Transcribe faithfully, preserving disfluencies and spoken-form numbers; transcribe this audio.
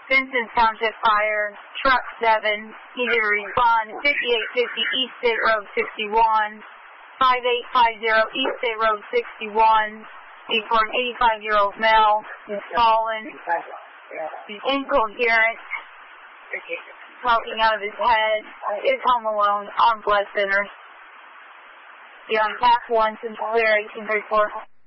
Vincent Township Fire, Truck seven, need to respond fifty-eight fifty East State Road sixty-one, five eight five zero East State Road sixty-one, for an eighty-five-year-old male is fallen. He's incoherent, talking out of his head, is home alone on blood thinners. Be on task one, Central Area eighteen thirty-four.